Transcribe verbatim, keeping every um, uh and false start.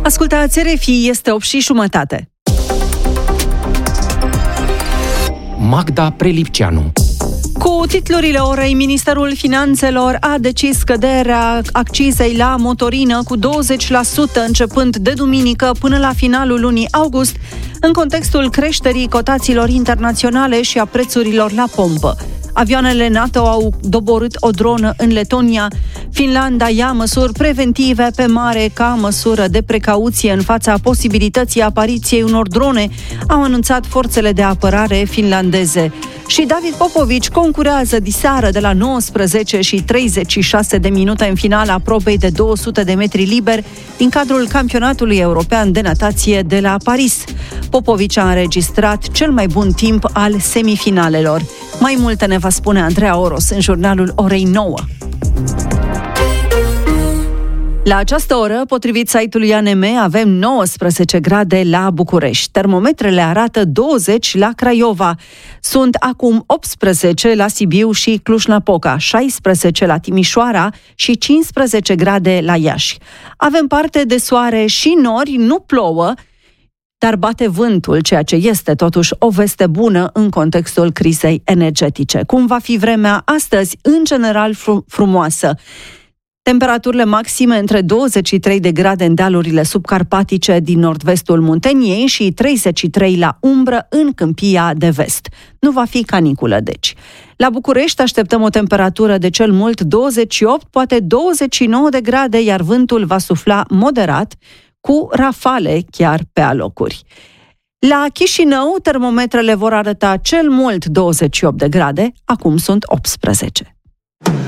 Ascultați R F I, este opt și jumătate. Magda Prelipceanu. Cu titlurile orei, Ministerul Finanțelor a decis scăderea accizei la motorină cu douăzeci la sută începând de duminică până la finalul lunii august, în contextul creșterii cotațiilor internaționale și a prețurilor la pompă. Avioanele NATO au doborât o dronă în Letonia. Finlanda ia măsuri preventive pe mare ca măsură de precauție în fața posibilității apariției unor drone, au anunțat forțele de apărare finlandeze. Și David Popovici concurează diseară de la nouăsprezece și treizeci și șase de minute în finala probei de două sute de metri liber din cadrul campionatului european de natație de la Paris. Popovici a înregistrat cel mai bun timp al semifinalelor. Mai multe ne va spune Andreea Oros în jurnalul orei nouă. La această oră, potrivit site-ului A N M, avem nouăsprezece grade la București. Termometrele arată douăzeci la Craiova. Sunt acum optsprezece la Sibiu și Cluj-Napoca, șaisprezece la Timișoara și cincisprezece grade la Iași. Avem parte de soare și nori, nu plouă, dar bate vântul, ceea ce este totuși o veste bună în contextul crizei energetice. Cum va fi vremea astăzi? În general fru- frumoasă. Temperaturile maxime între douăzeci și trei de grade în dealurile subcarpatice din nord-vestul Munteniei și treizeci și trei la umbră în Câmpia de vest. Nu va fi caniculă, deci. La București așteptăm o temperatură de cel mult douăzeci și opt, poate douăzeci și nouă de grade, iar vântul va sufla moderat, cu rafale chiar pe alocuri. La Chișinău, termometrele vor arăta cel mult douăzeci și opt de grade, acum sunt optsprezece.